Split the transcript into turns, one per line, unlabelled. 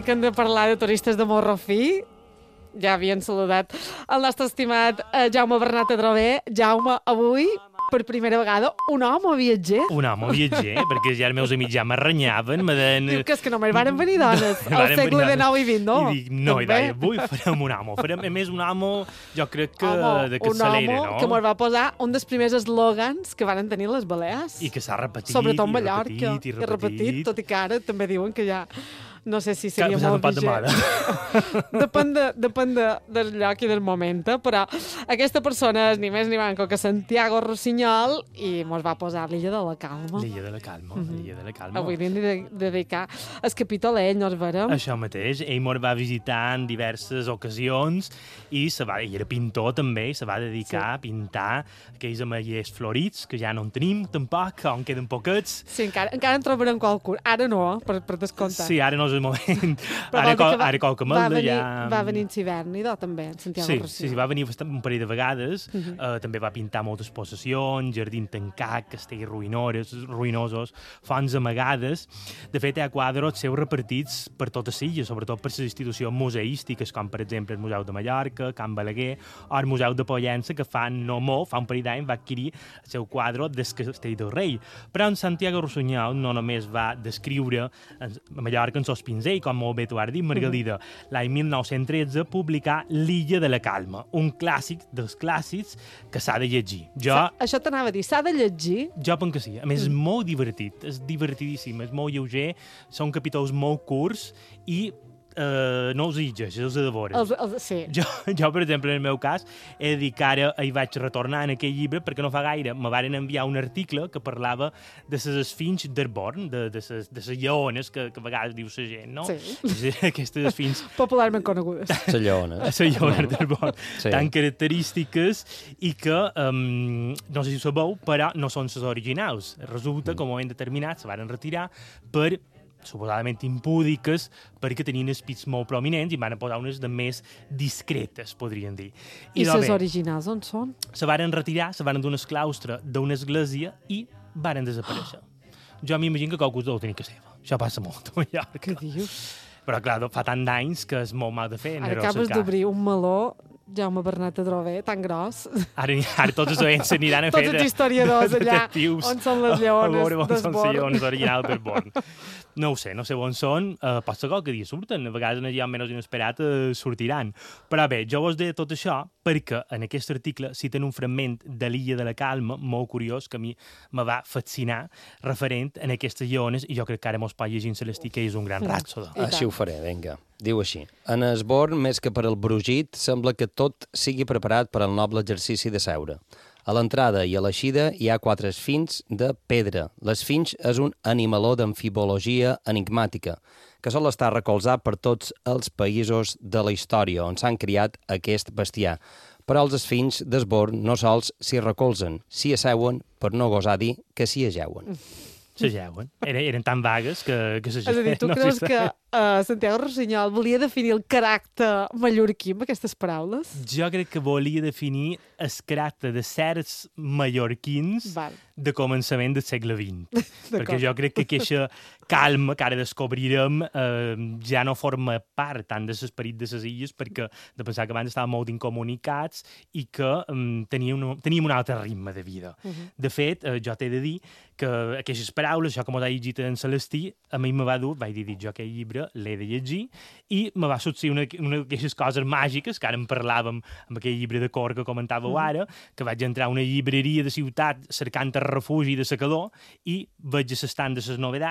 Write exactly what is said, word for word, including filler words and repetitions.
que hem de parlar de turistes de Morrofí. Ja havien saludat el nostre estimat eh, Jaume Bernat Adrover. Jaume, avui, per primera vegada, un home viatger.
Un home viatger, perquè ja els meus amics ja m'arranyaven, me deien...
Diu que és que només van venir dones al
Varen
segle
venir
dinou i vint, no?
I dic, no, i
També.
deia, avui farem un amo. Farem, a més, un amo, jo crec que,
Home,
de que
un
s'alera,
home
no?
que mos va posar un dels primers eslògans que van tenir les Balears.
I que s'ha repetit,
Sobretot
i
Mallorca.
repetit, i
I repetit, tot i que ara també diuen que ja... No sé si seria
que ha
molt
passat un pot de
vigent. depèn de, depèn de, del lloc i del moment, eh? Però aquesta persona és ni més ni manco que Santiago Rossinyol i mos va posar l'Illa de la Calma.
L'Illa de la Calma, mm -hmm. l'Illa de la Calma.
Avui li hem de dedicar el capítol a ell, no es verem?
Això mateix, ell mos va visitar en diverses ocasions i se va, i era pintor també, i se va dedicar sí. a pintar aquells ametllers florits, que ja no en tenim tampoc, on queden poquets.
Sí, encara, encara en trobarem qualcun. Ara no, eh? per, per descomptar.
Sí, ara no és el moment.
Però
Ara,
vol dir
co,
que va,
ara qualque
va
melda
venir,
ja...
Va venir en Ciberni, també, en Santiago
sí,
Rossinyol.
sí, sí, va venir bastant, un parell de vegades. Uh
Mhm.
-huh. uh, també va pintar moltes possessions, jardí tancat, castells ruïnores, ruïnosos, fonts amagades. De fet, hi ha quadres seus repartits per totes les illes, sobretot per les institucions museístiques, com per exemple el Museu de Mallorca, Can Balaguer, o el Museu de Pollença, que fa no molt, fa un parell d'anys, va adquirir el seu quadre del Castell del Rei. Però en Santiago Rossinyol no només va descriure a Mallorca en sos pinzell, com molt bé t'ho has dit, Margalida, mm -hmm. l'any mil nou-cents tretze publicar L'Illa de la Calma, un clàssic dels clàssics que s'ha de llegir. Jo,
Això t'anava a dir, s'ha de llegir?
jo penso que sí. A més, mm. és molt divertit, és divertidíssim, és molt lleuger, són capítols molt curts i Uh, no els llegeix, els devores.
Els, els, sí.
Jo, jo, per exemple, en el meu cas, he de dir que ara hi vaig retornar en aquell llibre perquè no fa gaire me varen enviar un article que parlava de les esfinx d'Arborn, de, de, ses, de les lleones que, que a vegades diu la gent, no?
Sí.
Aquestes esfinx...
Popularment conegudes.
Les lleones.
Les lleones d'Arborn.
Sí.
Tan característiques i que, um, no sé si ho sabeu, però no són les originals. Resulta que a un moment determinat se varen retirar per suposadament impúdiques, perquè tenien els pits molt prominents i van posar unes de més discretes, podríem dir.
I les originals on són?
Se varen retirar, se varen d'un claustre d'una església i varen desaparèixer. Jo m'imagino que qualcú deu tenir que ser. Això passa molt a Mallorca.
Què dius?
Però, clar, fa tant d'anys que és molt mal de fer.
Ara acabes d'obrir un meló, Jaume Bernat Adrover, tan gros.
Ara, ara tots els oients s'aniran a fer...
Tots els historiadors allà, on són les lleones
d'Esborn. On són les lleones originals d'Esborn. No ho sé, no sé on són, uh, pot ser qualque dia surten, a vegades en el lloc menys inesperat uh, sortiran. Però bé, jo vos deia tot això perquè en aquest article citen un fragment de l'Illa de la Calma, molt curiós, que a mi me va fascinar, referent en aquestes lleones, i jo crec que ara mos pot llegir en Celestí, que és un gran ràpsode.
Així ho faré, vinga. Diu així. En Esborn, més que per al brugit, sembla que tot sigui preparat per al noble exercici de seure. A l'entrada i a l'eixida hi ha quatre esfinx de pedra. L'esfinx és un animaló d'amfibologia enigmàtica, que sol estar recolzat per tots els països de la història on s'han criat aquest bestiar. Però els esfinx d'Esborn no sols s'hi recolzen, s'hi asseuen per no gosar dir que s'hi ajeuen.
S'ajeuen. Eren, eren tan vagues que, que s'ajeuen.
És a dir, tu no creus que uh, Santiago Rossinyol volia definir el caràcter mallorquí amb aquestes paraules?
Jo crec que volia definir el caràcter de certs mallorquins Val. de començament del segle vint. Perquè jo crec que aquesta calma que ara descobrirem eh, ja no forma part tant de l'esperit de les illes, perquè de pensar que abans estaven molt incomunicats i que um, teníem, un, teníem un altre ritme de vida. Uh -huh. De fet, eh, jo t'he de dir que aquestes paraules, això com ho he llegit en Celestí, a mi me va dur, vaig dir, jo aquell llibre l'he de llegir, i me va succeir una, una d'aquestes coses màgiques, que ara en parlàvem amb aquell llibre de cor que comentàveu uh -huh. ara, que vaig entrar a una llibreria de ciutat cercant el refugi de la calor i veig l'estand de les novedats